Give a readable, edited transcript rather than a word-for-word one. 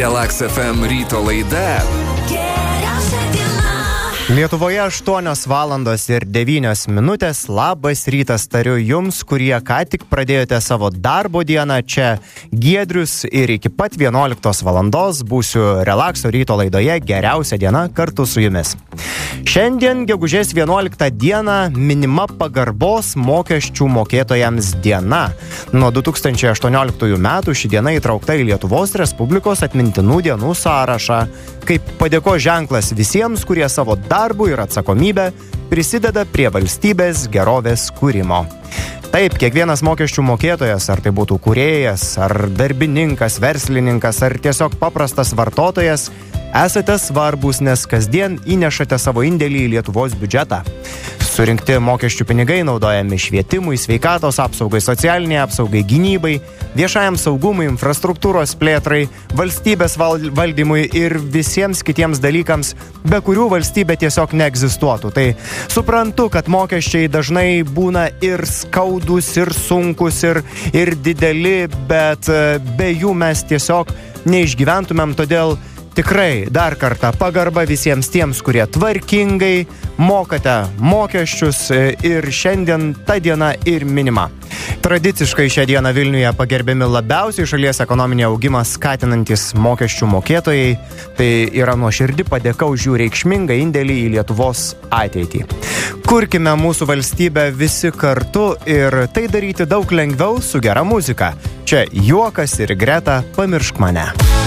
Relax FM ryto laida. Lietuvoje 8 valandos ir 9 minutės. Labas rytas tariu jums, kurie ką tik pradėjote savo darbo dieną. Čia Giedrius ir iki pat 11 valandos būsiu Relaxo ryto laidoje Geriausia diena kartu su jumis. Šiandien, gegužės 11 dieną, minima pagarbos mokesčių mokėtojams diena. Nuo 2018 metų ši diena įtraukta į Lietuvos Respublikos atmintinų dienų sąrašą, kaip padėkos ženklas visiems, kurie savo darbu ir atsakomybę prisideda prie valstybės gerovės kūrimo. Taip, kiekvienas mokesčių mokėtojas, ar tai būtų kūrėjas, ar darbininkas, verslininkas, ar tiesiog paprastas vartotojas, esate svarbus, nes kasdien įnešate savo indėlį į Lietuvos biudžetą. Surinkti mokesčių pinigai naudojami švietimui, sveikatos apsaugai, socialiniai apsaugai, gynybai, viešajam saugumui, infrastruktūros plėtrai, valstybės valdymui ir visiems kitiems dalykams, be kurių valstybė tiesiog neegzistuotų. Tai suprantu, kad mokesčiai dažnai būna ir skaudus, ir sunkus, ir dideli, bet be jų mes tiesiog neišgyventumėm, todėl tikrai dar kartą pagarba visiems tiems, kurie tvarkingai mokate mokesčius ir šiandien ta diena ir minima. Tradiciškai šią dieną Vilniuje pagerbiami labiausiai šalies ekonominį augimą skatinantis mokesčių mokėtojai. Tai yra nuoširdi padėka už jų reikšmingą indėlį į Lietuvos ateitį. Kurkime mūsų valstybę visi kartu ir tai daryti daug lengviau su gera muzika. Čia Juokas ir Greta Pamiršk mane.